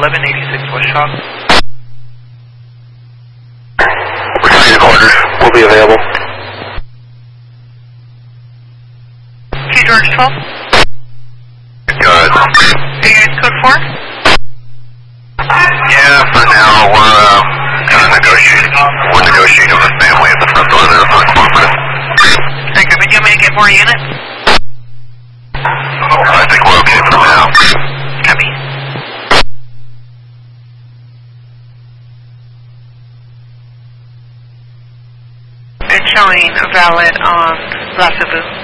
1186 West Shop. Returning orders will be available. Q George 12. Good. Are you guys code 4? Yeah, for now we're kind of negotiating. We're negotiating with the family at the front door there for the cooperative. Okay, but do you want me to get more units? I think we're okay for now. Copy. It's showing valid on Lassavoo.